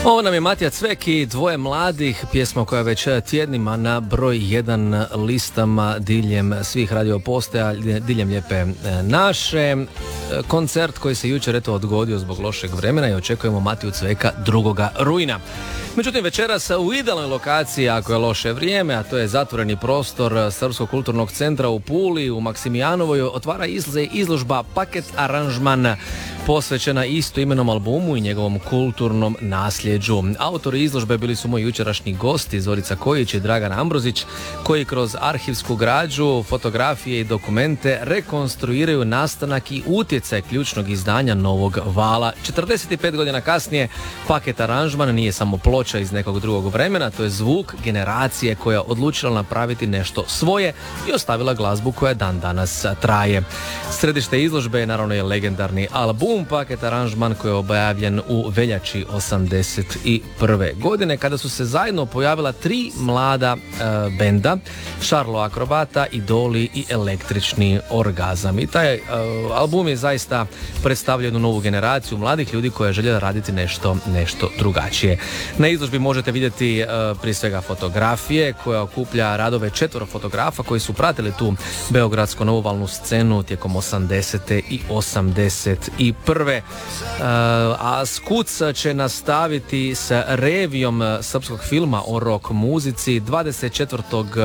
Ovo nam je Matija Cvek i Dvoje mladih, pjesma koja je već tjednima na broj 1 listama diljem svih radiopostaja, diljem lijepe naše. Koncert koji se jučer odgodio zbog lošeg vremena i očekujemo Matiju Cveka 2. rujna. Međutim, večeras u idealnoj lokaciji, ako je loše vrijeme, a to je zatvoreni prostor Srpskog kulturnog centra u Puli, u Maksimijanovoj, otvara izložba Paket aranžman, posvećena istoimenom albumu i njegovom kulturnom nasljeđu. Autori izložbe bili su moji jučerašnji gosti Zorica Kojić i Dragan Ambrozić, koji kroz arhivsku građu, fotografije i dokumente rekonstruiraju nastanak i utjecaj ključnog izdanja Novog vala. 45 godina kasnije Paket aranžman nije samo ploča iz nekog drugog vremena, to je zvuk generacije koja je odlučila napraviti nešto svoje i ostavila glazbu koja dan danas traje. Središte izložbe je naravno legendarni album Paket aranžman koji je objavljen u veljači 81. godine, kada su se zajedno pojavila 3 mlada benda, Šarlo Akrobata, Idoli i Električni orgazam. I taj album je zaista predstavlja jednu novu generaciju mladih ljudi koja žele raditi nešto drugačije. Na izložbi možete vidjeti prije svega fotografije koja okuplja radove 4 fotografa koji su pratili tu beogradsko novovalnu scenu tijekom 80. i 81. A Skuc će nastaviti sa revijom srpskog filma o rock muzici 24.,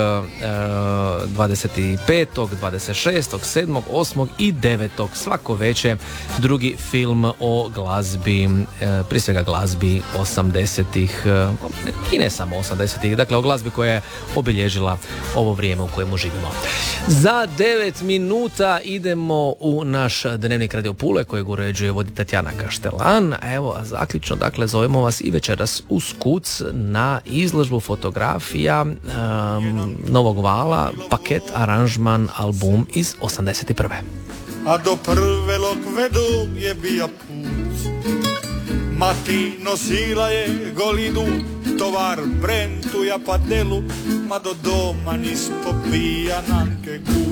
25., 26., 7., 8. i 9. svako veče drugi film o glazbi, prije svega glazbi 80-ih i ne samo 80-ih, dakle o glazbi koja je obilježila ovo vrijeme u kojemu živimo. Za 9 minuta idemo u naš dnevnik Radio Pule kojeg uređuje vodi Tatjana Kaštelan. Evo, a zaključno, dakle, zovemo vas i večeras u Skuc na izložbu fotografija Novog vala, Paket aranžman, album iz 81. A do prve Lokvedu je bija put, mati nosila je golinu, tovar Brentu ja padelu, ma do doma nis popija nanke gut.